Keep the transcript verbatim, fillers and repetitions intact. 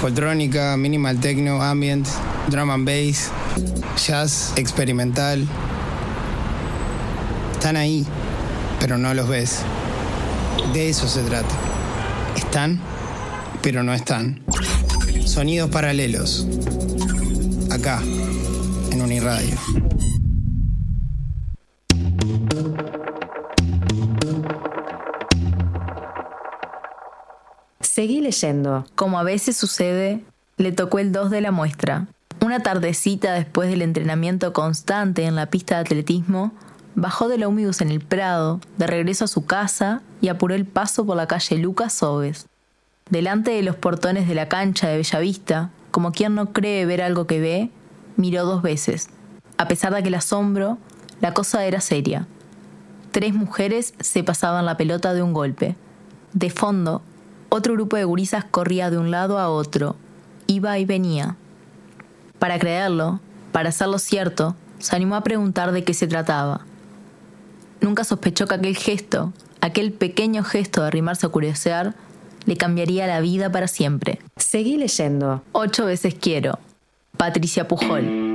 Foltrónica, minimal techno, ambient, drum and bass, jazz, experimental. Están ahí, pero no los ves. De eso se trata. Están, pero no están. Sonidos paralelos. Acá, en Uniradio. Seguí leyendo. Como a veces sucede, le tocó el dos de la muestra. Una tardecita después del entrenamiento constante en la pista de atletismo, bajó del ómnibus en el Prado, de regreso a su casa, y apuró el paso por la calle Lucas Soves. Delante de los portones de la cancha de Bellavista, como quien no cree ver algo que ve, miró dos veces. A pesar de aquel asombro, la cosa era seria. Tres mujeres se pasaban la pelota de un golpe. De fondo, otro grupo de gurisas corría de un lado a otro, iba y venía. Para creerlo, para hacerlo cierto, se animó a preguntar de qué se trataba. Nunca sospechó que aquel gesto, aquel pequeño gesto de arrimarse a curiosear, le cambiaría la vida para siempre. Seguí leyendo. Ocho veces quiero. Patricia Pujol.